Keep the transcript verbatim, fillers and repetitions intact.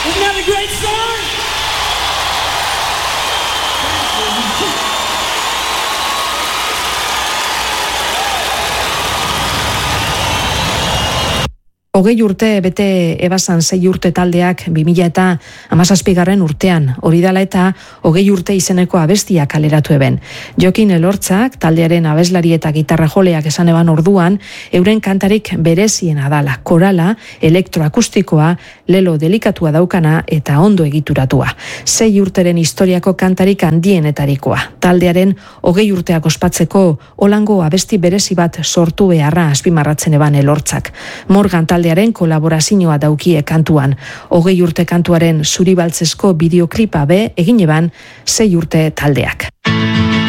Isn't that a great song? Hogei urte bete ebazan sei urte taldeak bi mila eta hamazazpigarren urtean, hori dela eta hogei urte izeneko abestia kaleratu eben. Jokin Elortzak, taldearen abeslari eta gitarra joleak esan eban orduan, euren kantarik bereziena dala, korala, elektroakustikoa, lelo delikatua daukana eta ondo egituratua. Sei urteren historiako kantarik handienetarikoa. Taldearen hogei urteak ospatzeko holango abesti berezi bat sortu beharra azpimarratzen eban Elortzak. Morgan talde taldearen kolaborazioa daukie kantuan. Hogei urte kantuaren zuribaltzesko bideoklipa be egin eban sei urte taldeak.